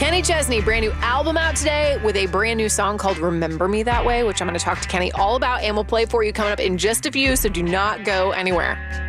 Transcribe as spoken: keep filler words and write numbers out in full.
Kenny Chesney, brand new album out today with a brand new song called Remember Me That Way, which I'm going to talk to Kenny all about and we'll play for you coming up in just a few, so do not go anywhere.